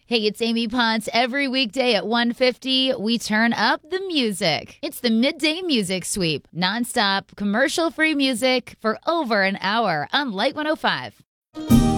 Hey, it's Amy Potts. Every weekday at 1:50, we turn up the music. It's the Midday Music Sweep. Nonstop, commercial-free music for over an hour on Light 105.